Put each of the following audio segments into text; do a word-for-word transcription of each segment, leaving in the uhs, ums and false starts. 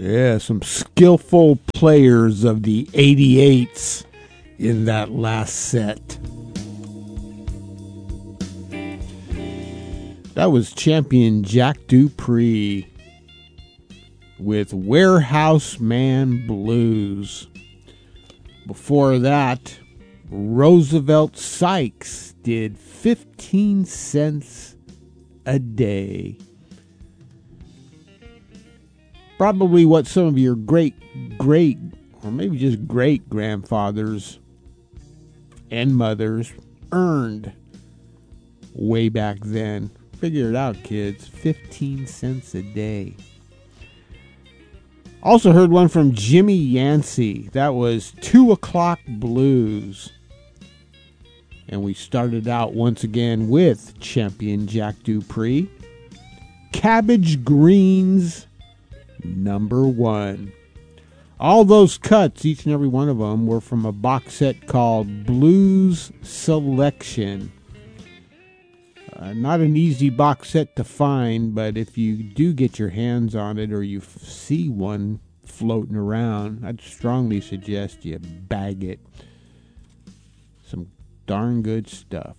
Yeah, some skillful players of the eighty-eights in that last set. That was champion Jack Dupree with Warehouse Man Blues. Before that, Roosevelt Sykes did fifteen cents a day. Probably what some of your great, great, or maybe just great grandfathers and mothers earned way back then. Figure it out, kids. fifteen cents a day. Also heard one from Jimmy Yancey. That was Two O'Clock Blues. And we started out once again with champion Jack Dupree. Cabbage Greens Number One. All those cuts, each and every one of them, were from a box set called Blues Selection. Uh, not an easy box set to find, but if you do get your hands on it or you f- see one floating around, I'd strongly suggest you bag it. Some darn good stuff.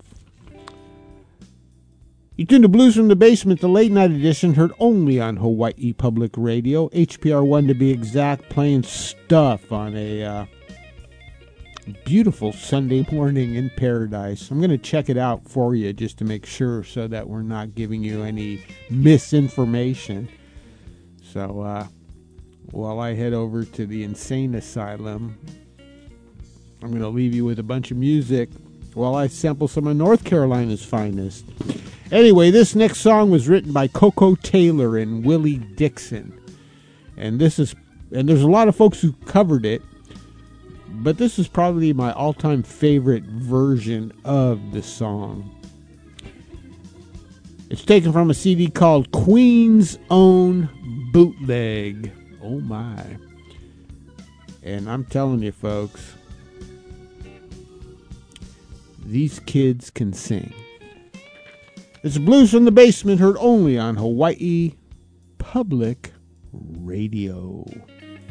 You tuned to Blues from the Basement, the late night edition, heard only on Hawaii Public Radio, H P R one to be exact, playing stuff on a uh, beautiful Sunday morning in paradise. I'm going to check it out for you just to make sure so that we're not giving you any misinformation. So uh, while I head over to the Insane Asylum, I'm going to leave you with a bunch of music while I sample some of North Carolina's finest. Anyway, this next song was written by Coco Taylor and Willie Dixon. And this is, and there's a lot of folks who covered it, but this is probably my all-time favorite version of the song. It's taken from a C D called Queen's Own Bootleg. Oh my. And I'm telling you folks, these kids can sing. It's Blues from the Basement, heard only on Hawaii Public Radio.